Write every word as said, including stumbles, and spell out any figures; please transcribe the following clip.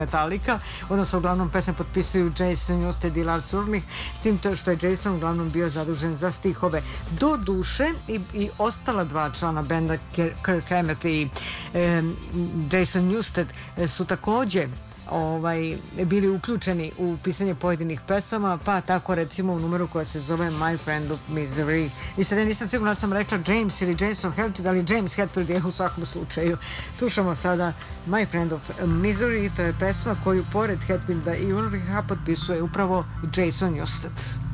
Metallica, odnosno uglavnom pesme potpisuju Jason Newsted i Lars Ulrich, s tim to što je Jason uglavnom bio zadužen za stihove. Do duše i, i ostala dva člana benda, Kirk Hammett i e, Jason Newsted, su takođe ovaj, bili uključeni u pisanje pojedinih pesama, pa tako recimo u numeru koja se zove My Friend of Misery. I sad ja nisam sigurna da sam rekla James ili Jason Hetfield, ali James Hetfield je u svakom slučaju. Slušamo sada My Friend of Misery, to je pesma koju pored Hetfielda i Ulricha potpisuje upravo Jason Newsted.